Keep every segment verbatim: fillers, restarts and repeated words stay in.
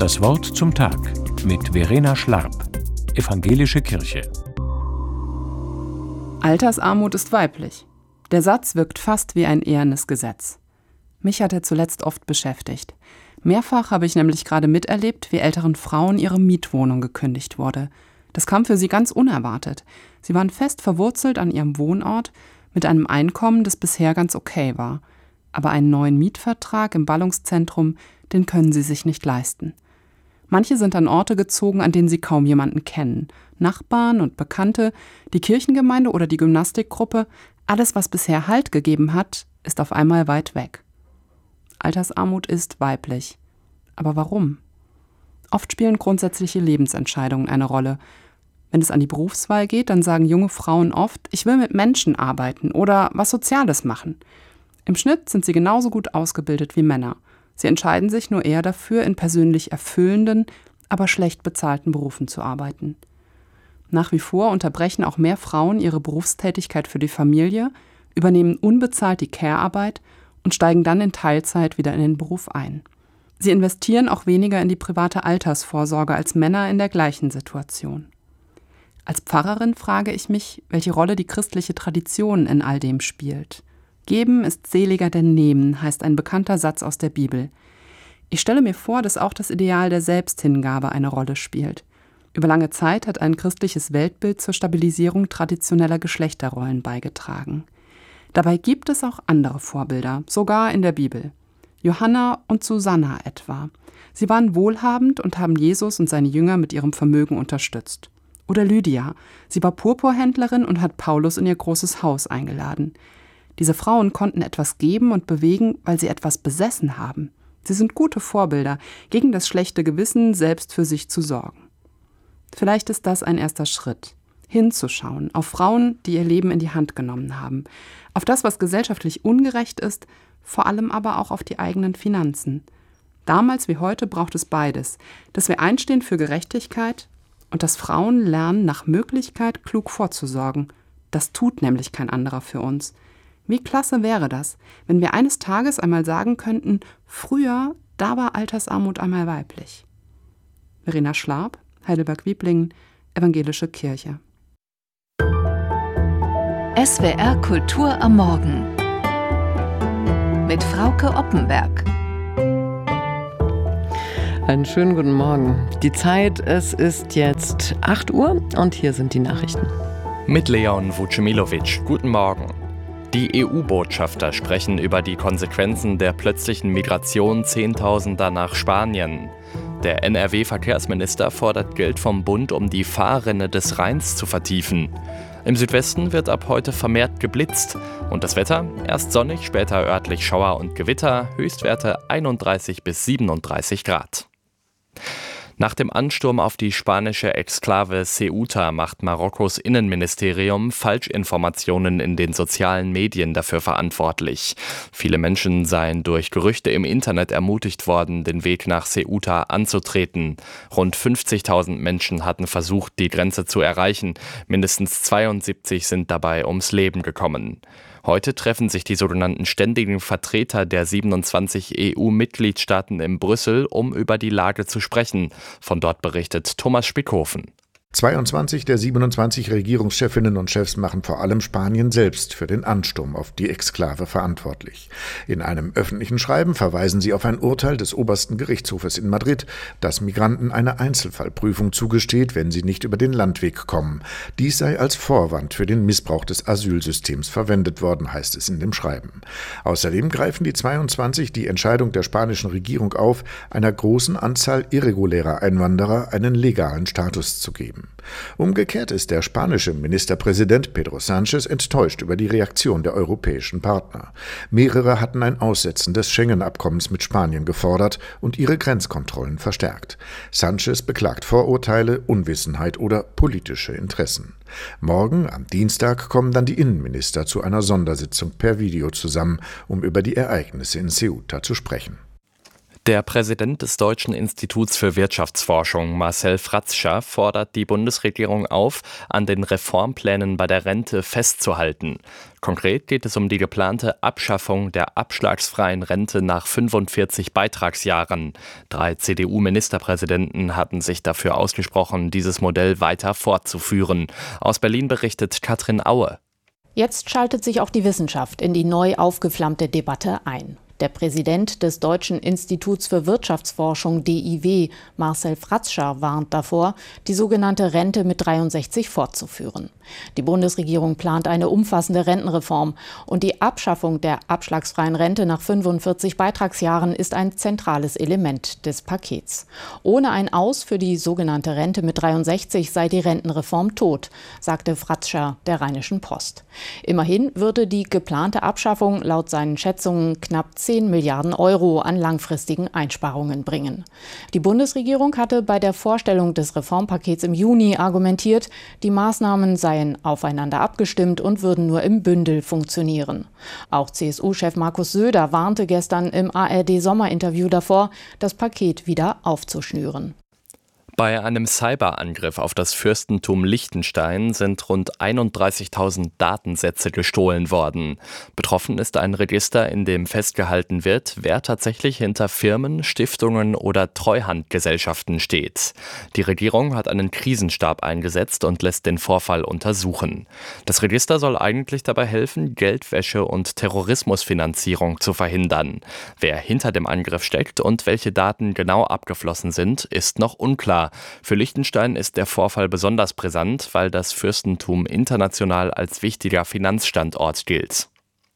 Das Wort zum Tag mit Verena Schlarb, Evangelische Kirche. Altersarmut ist weiblich. Der Satz wirkt fast wie ein ehernes Gesetz. Mich hat er zuletzt oft beschäftigt. Mehrfach habe ich nämlich gerade miterlebt, wie älteren Frauen ihre Mietwohnung gekündigt wurde. Das kam für sie ganz unerwartet. Sie waren fest verwurzelt an ihrem Wohnort mit einem Einkommen, das bisher ganz okay war. Aber einen neuen Mietvertrag im Ballungszentrum, den können sie sich nicht leisten. Manche sind an Orte gezogen, an denen sie kaum jemanden kennen. Nachbarn und Bekannte, die Kirchengemeinde oder die Gymnastikgruppe, alles, was bisher Halt gegeben hat, ist auf einmal weit weg. Altersarmut ist weiblich. Aber warum? Oft spielen grundsätzliche Lebensentscheidungen eine Rolle. Wenn es an die Berufswahl geht, dann sagen junge Frauen oft, ich will mit Menschen arbeiten oder was Soziales machen. Im Schnitt sind sie genauso gut ausgebildet wie Männer. Sie entscheiden sich nur eher dafür, in persönlich erfüllenden, aber schlecht bezahlten Berufen zu arbeiten. Nach wie vor unterbrechen auch mehr Frauen ihre Berufstätigkeit für die Familie, übernehmen unbezahlt die Care-Arbeit und steigen dann in Teilzeit wieder in den Beruf ein. Sie investieren auch weniger in die private Altersvorsorge als Männer in der gleichen Situation. Als Pfarrerin frage ich mich, welche Rolle die christliche Tradition in all dem spielt. Geben ist seliger denn nehmen, heißt ein bekannter Satz aus der Bibel. Ich stelle mir vor, dass auch das Ideal der Selbsthingabe eine Rolle spielt. Über lange Zeit hat ein christliches Weltbild zur Stabilisierung traditioneller Geschlechterrollen beigetragen. Dabei gibt es auch andere Vorbilder, sogar in der Bibel. Johanna und Susanna etwa. Sie waren wohlhabend und haben Jesus und seine Jünger mit ihrem Vermögen unterstützt. Oder Lydia. Sie war Purpurhändlerin und hat Paulus in ihr großes Haus eingeladen. Diese Frauen konnten etwas geben und bewegen, weil sie etwas besessen haben. Sie sind gute Vorbilder, gegen das schlechte Gewissen, selbst für sich zu sorgen. Vielleicht ist das ein erster Schritt, hinzuschauen auf Frauen, die ihr Leben in die Hand genommen haben, auf das, was gesellschaftlich ungerecht ist, vor allem aber auch auf die eigenen Finanzen. Damals wie heute braucht es beides, dass wir einstehen für Gerechtigkeit und dass Frauen lernen, nach Möglichkeit klug vorzusorgen. Das tut nämlich kein anderer für uns. Wie klasse wäre das, wenn wir eines Tages einmal sagen könnten, früher, da war Altersarmut einmal weiblich. Verena Schlarb, Heidelberg-Wieblingen, Evangelische Kirche. S W R Kultur am Morgen mit Frauke Oppenberg. Einen schönen guten Morgen. Die Zeit, es ist jetzt acht Uhr und hier sind die Nachrichten. Mit Leon Vucemilovic. Guten Morgen. Die E U-Botschafter sprechen über die Konsequenzen der plötzlichen Migration Zehntausender nach Spanien. Der N R W-Verkehrsminister fordert Geld vom Bund, um die Fahrrinne des Rheins zu vertiefen. Im Südwesten wird ab heute vermehrt geblitzt. Und das Wetter? Erst sonnig, später örtlich Schauer und Gewitter. Höchstwerte einunddreißig bis siebenunddreißig Grad. Nach dem Ansturm auf die spanische Exklave Ceuta macht Marokkos Innenministerium Falschinformationen in den sozialen Medien dafür verantwortlich. Viele Menschen seien durch Gerüchte im Internet ermutigt worden, den Weg nach Ceuta anzutreten. Rund fünfzigtausend Menschen hatten versucht, die Grenze zu erreichen. Mindestens zweiundsiebzig sind dabei ums Leben gekommen. Heute treffen sich die sogenannten ständigen Vertreter der siebenundzwanzig E U-Mitgliedstaaten in Brüssel, um über die Lage zu sprechen. Von dort berichtet Thomas Spickhofen. zweiundzwanzig der siebenundzwanzig Regierungschefinnen und Chefs machen vor allem Spanien selbst für den Ansturm auf die Exklave verantwortlich. In einem öffentlichen Schreiben verweisen sie auf ein Urteil des obersten Gerichtshofes in Madrid, das Migranten eine Einzelfallprüfung zugesteht, wenn sie nicht über den Landweg kommen. Dies sei als Vorwand für den Missbrauch des Asylsystems verwendet worden, heißt es in dem Schreiben. Außerdem greifen die zweiundzwanzig die Entscheidung der spanischen Regierung auf, einer großen Anzahl irregulärer Einwanderer einen legalen Status zu geben. Umgekehrt ist der spanische Ministerpräsident Pedro Sánchez enttäuscht über die Reaktion der europäischen Partner. Mehrere hatten ein Aussetzen des Schengen-Abkommens mit Spanien gefordert und ihre Grenzkontrollen verstärkt. Sánchez beklagt Vorurteile, Unwissenheit oder politische Interessen. Morgen, am Dienstag, kommen dann die Innenminister zu einer Sondersitzung per Video zusammen, um über die Ereignisse in Ceuta zu sprechen. Der Präsident des Deutschen Instituts für Wirtschaftsforschung, Marcel Fratzscher, fordert die Bundesregierung auf, an den Reformplänen bei der Rente festzuhalten. Konkret geht es um die geplante Abschaffung der abschlagsfreien Rente nach fünfundvierzig Beitragsjahren. Drei C D U-Ministerpräsidenten hatten sich dafür ausgesprochen, dieses Modell weiter fortzuführen. Aus Berlin berichtet Katrin Aue. Jetzt schaltet sich auch die Wissenschaft in die neu aufgeflammte Debatte ein. Der Präsident des Deutschen Instituts für Wirtschaftsforschung D I W, Marcel Fratzscher, warnt davor, die sogenannte Rente mit dreiundsechzig fortzuführen. Die Bundesregierung plant eine umfassende Rentenreform und die Abschaffung der abschlagsfreien Rente nach fünfundvierzig Beitragsjahren ist ein zentrales Element des Pakets. Ohne ein Aus für die sogenannte Rente mit dreiundsechzig sei die Rentenreform tot, sagte Fratzscher der Rheinischen Post. Immerhin würde die geplante Abschaffung laut seinen Schätzungen knapp zehn Milliarden Euro an langfristigen Einsparungen bringen. Die Bundesregierung hatte bei der Vorstellung des Reformpakets im Juni argumentiert, die Maßnahmen seien aufeinander abgestimmt und würden nur im Bündel funktionieren. Auch C S U-Chef Markus Söder warnte gestern im A R D-Sommerinterview davor, das Paket wieder aufzuschnüren. Bei einem Cyberangriff auf das Fürstentum Liechtenstein sind rund einunddreißigtausend Datensätze gestohlen worden. Betroffen ist ein Register, in dem festgehalten wird, wer tatsächlich hinter Firmen, Stiftungen oder Treuhandgesellschaften steht. Die Regierung hat einen Krisenstab eingesetzt und lässt den Vorfall untersuchen. Das Register soll eigentlich dabei helfen, Geldwäsche und Terrorismusfinanzierung zu verhindern. Wer hinter dem Angriff steckt und welche Daten genau abgeflossen sind, ist noch unklar. Für Liechtenstein ist der Vorfall besonders brisant, weil das Fürstentum international als wichtiger Finanzstandort gilt.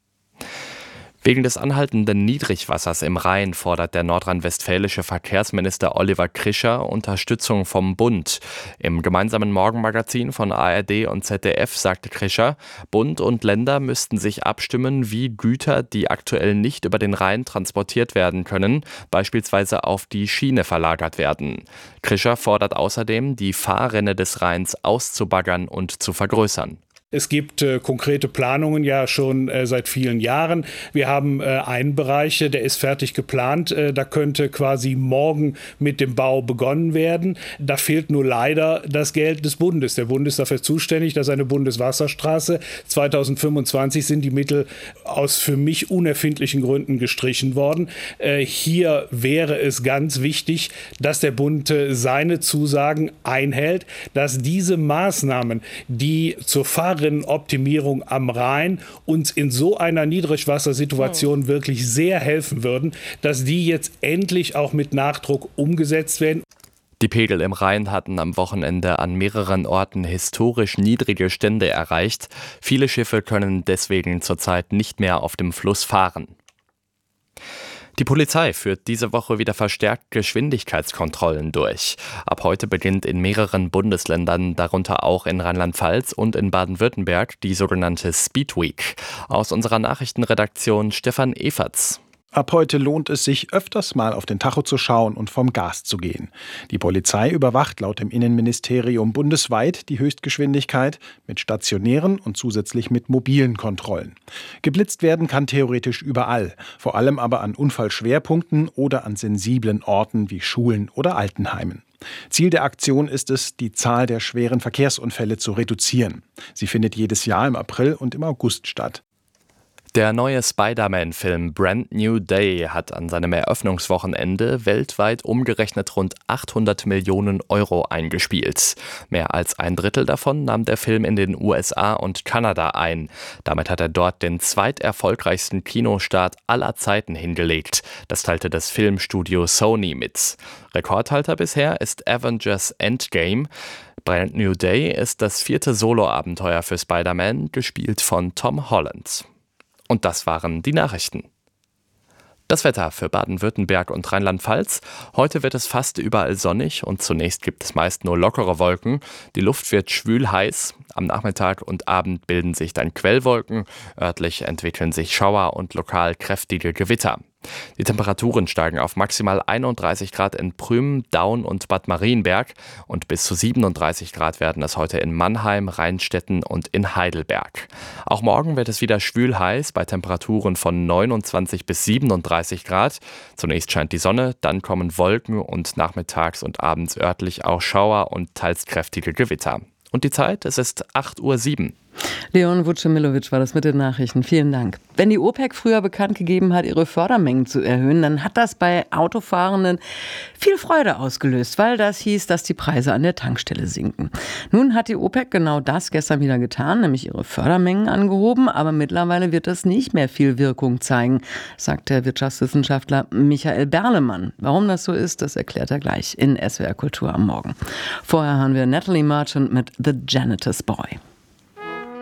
Wegen des anhaltenden Niedrigwassers im Rhein fordert der nordrhein-westfälische Verkehrsminister Oliver Krischer Unterstützung vom Bund. Im gemeinsamen Morgenmagazin von A R D und Z D F sagte Krischer, Bund und Länder müssten sich abstimmen, wie Güter, die aktuell nicht über den Rhein transportiert werden können, beispielsweise auf die Schiene verlagert werden. Krischer fordert außerdem, die Fahrrinne des Rheins auszubaggern und zu vergrößern. Es gibt äh, konkrete Planungen ja schon äh, seit vielen Jahren. Wir haben äh, einen Bereich, der ist fertig geplant. Äh, da könnte quasi morgen mit dem Bau begonnen werden. Da fehlt nur leider das Geld des Bundes. Der Bund ist dafür zuständig, dass eine Bundeswasserstraße zweitausendfünfundzwanzig sind die Mittel aus für mich unerfindlichen Gründen gestrichen worden. Äh, hier wäre es ganz wichtig, dass der Bund äh, seine Zusagen einhält, dass diese Maßnahmen, die zur Fahr Optimierung am Rhein uns in so einer Niedrigwassersituation wirklich sehr helfen würden, dass die jetzt endlich auch mit Nachdruck umgesetzt werden. Die Pegel im Rhein hatten am Wochenende an mehreren Orten historisch niedrige Stände erreicht. Viele Schiffe können deswegen zurzeit nicht mehr auf dem Fluss fahren. Die Polizei führt diese Woche wieder verstärkt Geschwindigkeitskontrollen durch. Ab heute beginnt in mehreren Bundesländern, darunter auch in Rheinland-Pfalz und in Baden-Württemberg, die sogenannte Speed Week. Aus unserer Nachrichtenredaktion Stefan Everts. Ab heute lohnt es sich, öfters mal auf den Tacho zu schauen und vom Gas zu gehen. Die Polizei überwacht laut dem Innenministerium bundesweit die Höchstgeschwindigkeit mit stationären und zusätzlich mit mobilen Kontrollen. Geblitzt werden kann theoretisch überall, vor allem aber an Unfallschwerpunkten oder an sensiblen Orten wie Schulen oder Altenheimen. Ziel der Aktion ist es, die Zahl der schweren Verkehrsunfälle zu reduzieren. Sie findet jedes Jahr im April und im August statt. Der neue Spider-Man-Film Brand New Day hat an seinem Eröffnungswochenende weltweit umgerechnet rund achthundert Millionen Euro eingespielt. Mehr als ein Drittel davon nahm der Film in den U S A und Kanada ein. Damit hat er dort den zweiterfolgreichsten Kinostart aller Zeiten hingelegt. Das teilte das Filmstudio Sony mit. Rekordhalter bisher ist Avengers Endgame. Brand New Day ist das vierte Soloabenteuer für Spider-Man, gespielt von Tom Holland. Und das waren die Nachrichten. Das Wetter für Baden-Württemberg und Rheinland-Pfalz. Heute wird es fast überall sonnig und zunächst gibt es meist nur lockere Wolken. Die Luft wird schwül heiß. Am Nachmittag und Abend bilden sich dann Quellwolken. Örtlich entwickeln sich Schauer und lokal kräftige Gewitter. Die Temperaturen steigen auf maximal einunddreißig Grad in Prüm, Daun und Bad Marienberg und bis zu siebenunddreißig Grad werden es heute in Mannheim, Rheinstetten und in Heidelberg. Auch morgen wird es wieder schwül heiß bei Temperaturen von neunundzwanzig bis siebenunddreißig Grad. Zunächst scheint die Sonne, dann kommen Wolken und nachmittags und abends örtlich auch Schauer und teils kräftige Gewitter. Und die Zeit, es ist acht Uhr sieben. Leon Vucemilovic war das mit den Nachrichten. Vielen Dank. Wenn die OPEC früher bekannt gegeben hat, ihre Fördermengen zu erhöhen, dann hat das bei Autofahrenden viel Freude ausgelöst, weil das hieß, dass die Preise an der Tankstelle sinken. Nun hat die OPEC genau das gestern wieder getan, nämlich ihre Fördermengen angehoben, aber mittlerweile wird das nicht mehr viel Wirkung zeigen, sagt der Wirtschaftswissenschaftler Michael Berlemann. Warum das so ist, das erklärt er gleich in S W R Kultur am Morgen. Vorher hören wir Natalie Merchant mit The Janitor's Boy.